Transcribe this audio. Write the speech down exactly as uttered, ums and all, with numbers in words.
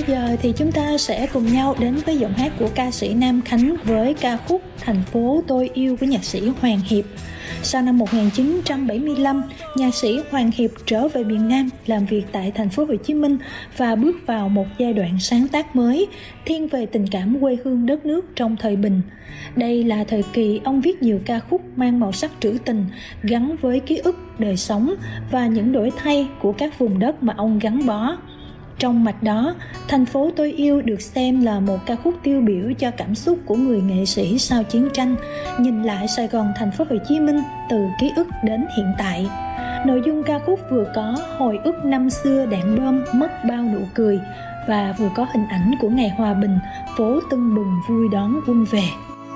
bây giờ thì chúng ta sẽ cùng nhau đến với giọng hát của ca sĩ Nam Khánh với ca khúc Thành phố tôi yêu của nhạc sĩ Hoàng Hiệp. Sau năm một nghìn chín trăm bảy mươi lăm, nhạc sĩ Hoàng Hiệp trở về miền Nam làm việc tại thành phố Hồ Chí Minh và bước vào một giai đoạn sáng tác mới, thiên về tình cảm quê hương đất nước trong thời bình. Đây là thời kỳ ông viết nhiều ca khúc mang màu sắc trữ tình, gắn với ký ức, đời sống và những đổi thay của các vùng đất mà ông gắn bó. Trong mạch đó, Thành phố tôi yêu được xem là một ca khúc tiêu biểu cho cảm xúc của người nghệ sĩ sau chiến tranh, nhìn lại Sài Gòn thành phố Hồ Chí Minh từ ký ức đến hiện tại. Nội dung ca khúc vừa có hồi ức năm xưa đạn bom mất bao nụ cười và vừa có hình ảnh của ngày hòa bình, phố tưng bừng vui đón quân về.